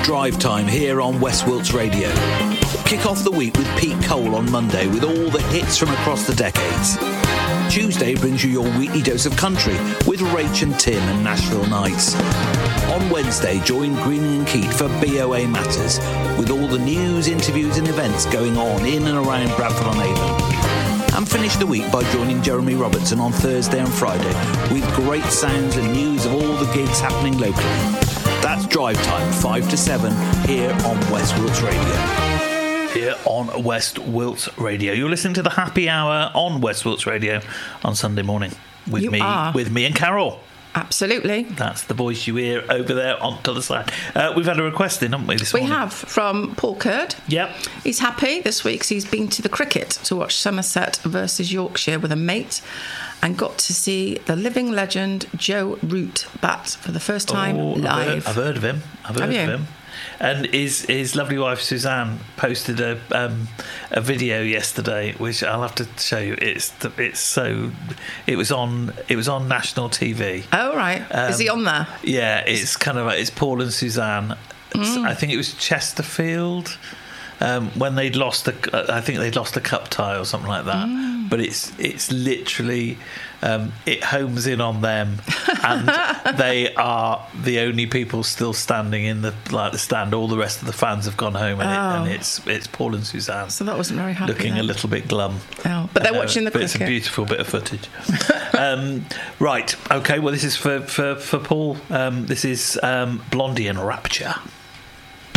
Drive Time here on West Wilts Radio. Kick off the week with Pete Cole on Monday with all the hits from across the decades. Tuesday brings you your weekly dose of country with Rach and Tim and Nashville Nights. On Wednesday, join Greening and Keat for BOA Matters with all the news, interviews and events going on in and around Bradford-on-Avon. And finish the week by joining Jeremy Robertson on Thursday and Friday with great sounds and news of all the gigs happening locally. That's Drive Time, 5 to 7, here on West Wilts Radio. Here on West Wilts Radio. You're listening to the Happy Hour on West Wilts Radio on Sunday morning with me and Carol. Absolutely. That's the voice you hear over there on to the side. We've had a request in, haven't we, this morning? We have, from Paul Curd. Yep. He's happy this week 'cause he's been to the cricket to watch Somerset versus Yorkshire with a mate and got to see the living legend Joe Root bat for the first time live. I've heard of him. Have you? And his lovely wife Suzanne posted a video yesterday, which I'll have to show you. It was on national TV. Oh right, is he on there? Yeah, it's kind of like, it's Paul and Suzanne. I think it was Chesterfield. When they'd lost I think they'd lost a cup tie or something like that. But it's literally it homes in on them, and they are the only people still standing in the stand. All the rest of the fans have gone home, and it's Paul and Suzanne. So that wasn't very happy. Looking a little bit glum. Oh, but they're watching the cricket. It's a beautiful bit of footage. Right. Okay. Well, this is for Paul. This is Blondie and Rapture.